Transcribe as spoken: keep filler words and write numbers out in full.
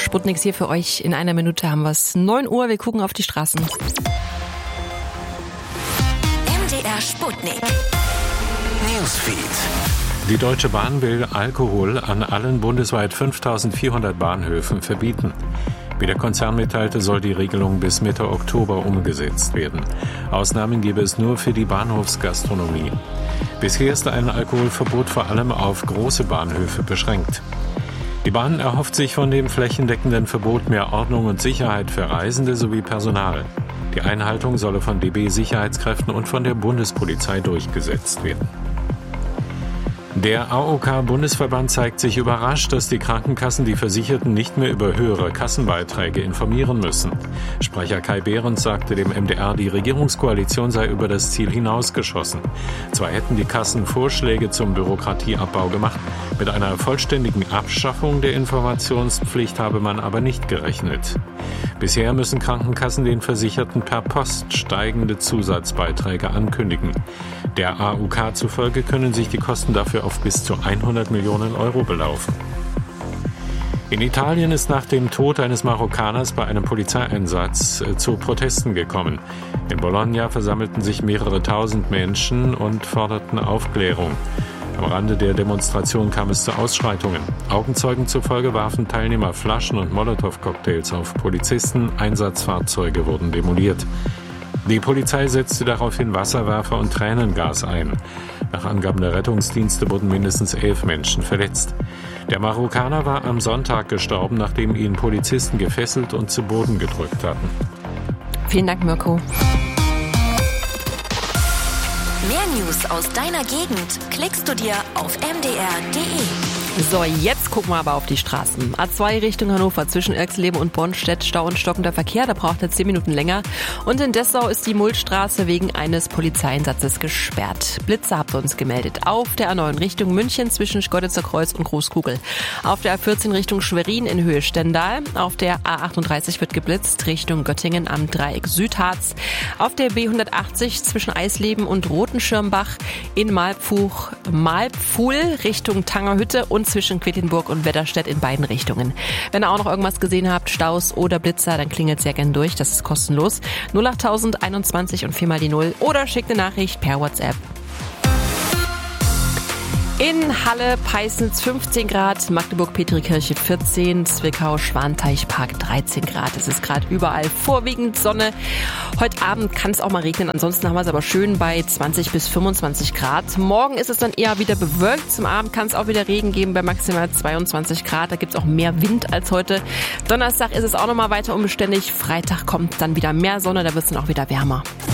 Sputniks hier für euch. In einer Minute haben wir es. neun Uhr, wir gucken auf die Straßen. M D R Sputnik. Newsfeed. Die Deutsche Bahn will Alkohol an allen bundesweit fünftausendvierhundert Bahnhöfen verbieten. Wie der Konzern mitteilte, soll die Regelung bis Mitte Oktober umgesetzt werden. Ausnahmen gebe es nur für die Bahnhofsgastronomie. Bisher ist ein Alkoholverbot vor allem auf große Bahnhöfe beschränkt. Die Bahn erhofft sich von dem flächendeckenden Verbot mehr Ordnung und Sicherheit für Reisende sowie Personal. Die Einhaltung solle von D B-Sicherheitskräften und von der Bundespolizei durchgesetzt werden. Der A O K-Bundesverband zeigt sich überrascht, dass die Krankenkassen die Versicherten nicht mehr über höhere Kassenbeiträge informieren müssen. Sprecher Kai Behrens sagte dem M D R, die Regierungskoalition sei über das Ziel hinausgeschossen. Zwar hätten die Kassen Vorschläge zum Bürokratieabbau gemacht, mit einer vollständigen Abschaffung der Informationspflicht habe man aber nicht gerechnet. Bisher müssen Krankenkassen den Versicherten per Post steigende Zusatzbeiträge ankündigen. Der A U K zufolge können sich die Kosten dafür auf bis zu hundert Millionen Euro belaufen. In Italien ist nach dem Tod eines Marokkaners bei einem Polizeieinsatz zu Protesten gekommen. In Bologna versammelten sich mehrere tausend Menschen und forderten Aufklärung. Am Rande der Demonstration kam es zu Ausschreitungen. Augenzeugen zufolge warfen Teilnehmer Flaschen und Molotow-Cocktails auf Polizisten. Einsatzfahrzeuge wurden demoliert. Die Polizei setzte daraufhin Wasserwerfer und Tränengas ein. Nach Angaben der Rettungsdienste wurden mindestens elf Menschen verletzt. Der Marokkaner war am Sonntag gestorben, nachdem ihn Polizisten gefesselt und zu Boden gedrückt hatten. Vielen Dank, Mirko. Mehr News aus deiner Gegend klickst du dir auf m d r punkt d e. So, jetzt gucken wir aber auf die Straßen. A zwei Richtung Hannover zwischen Erxleben und Bonstedt, Stau und stockender Verkehr, da braucht er zehn Minuten länger. Und in Dessau ist die Mullstraße wegen eines Polizeieinsatzes gesperrt. Blitze habt ihr uns gemeldet. Auf der A neun Richtung München zwischen Schkeuditzer Kreuz und Großkugel. Auf der A vierzehn Richtung Schwerin in Höhe Stendal. Auf der A achtunddreißig wird geblitzt Richtung Göttingen am Dreieck Südharz. Auf der B hundertachtzig zwischen Eisleben und Rotenschirmbach in Malpfuch, Malpfuhl Richtung Tangerhütte und zwischen Quedlinburg und Wetterstedt in beiden Richtungen. Wenn ihr auch noch irgendwas gesehen habt, Staus oder Blitzer, dann klingelt sehr gern durch. Das ist kostenlos. null acht einundzwanzig und viermal die Null oder schickt eine Nachricht per WhatsApp. In Halle, Peisnitz fünfzehn Grad, Magdeburg-Petrikirche vierzehn, Zwickau-Schwanteichpark dreizehn Grad. Es ist gerade überall vorwiegend Sonne. Heute Abend kann es auch mal regnen, ansonsten haben wir es aber schön bei zwanzig bis fünfundzwanzig Grad. Morgen ist es dann eher wieder bewölkt. Zum Abend kann es auch wieder Regen geben bei maximal zweiundzwanzig Grad. Da gibt es auch mehr Wind als heute. Donnerstag ist es auch nochmal weiter unbeständig. Freitag kommt dann wieder mehr Sonne, da wird es dann auch wieder wärmer.